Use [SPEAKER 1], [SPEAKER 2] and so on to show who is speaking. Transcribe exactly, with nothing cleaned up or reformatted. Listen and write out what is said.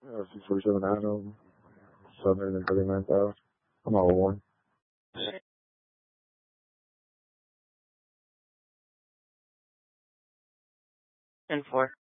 [SPEAKER 1] Uh, six forty-seven Adam, seven hundred thirty-nine thousand. I'm all one.
[SPEAKER 2] And four.